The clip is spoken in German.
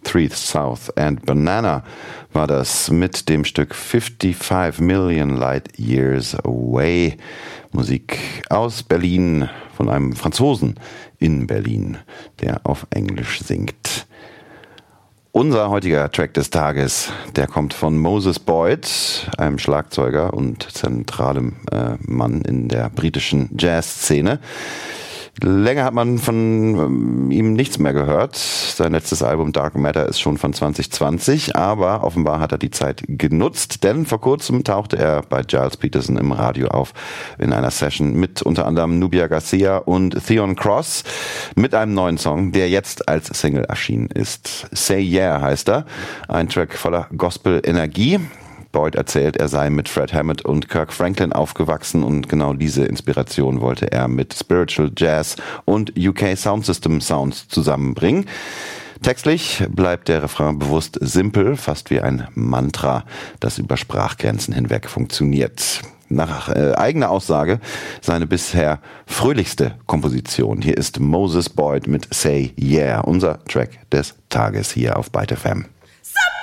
Three South and Banana war das mit dem Stück 55 Million Light Years Away. Musik aus Berlin von einem Franzosen in Berlin, der auf Englisch singt. Unser heutiger Track des Tages, der kommt von Moses Boyd, einem Schlagzeuger und zentralem Mann in der britischen Jazzszene. Länger hat man von ihm nichts mehr gehört. Sein letztes Album Dark Matter ist schon von 2020, aber offenbar hat er die Zeit genutzt, denn vor kurzem tauchte er bei Giles Peterson im Radio auf in einer Session mit unter anderem Nubia Garcia und Theon Cross mit einem neuen Song, der jetzt als Single erschienen ist. Say Yeah heißt er, ein Track voller Gospel-Energie. Boyd erzählt, er sei mit Fred Hammond und Kirk Franklin aufgewachsen und genau diese Inspiration wollte er mit Spiritual Jazz und UK Soundsystem Sounds zusammenbringen. Textlich bleibt der Refrain bewusst simpel, fast wie ein Mantra, das über Sprachgrenzen hinweg funktioniert. Nach eigener Aussage seine bisher fröhlichste Komposition. Hier ist Moses Boyd mit Say Yeah, unser Track des Tages hier auf Byte FM.